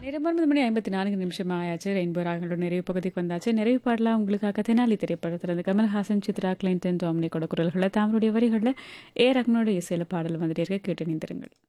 நேரம் 9:54 ஆயாச்சு. ரெயின்போ ராகங்களோட நிறைவு பகுதிக்கு வந்தாச்சு. நிறைவு பாடலாம் உங்களுக்காக தெனாலி திரைப்படத்திலிருந்து கமல்ஹாசன், சித்ரா, கிளின்டன், டாமினிக்கோட குரல்களில் தாமருடைய வரிகளில் ரஹ்மானோட இசையில பாடல் வந்துட்டே இருக்க கேட்டு நிந்திருங்கள்.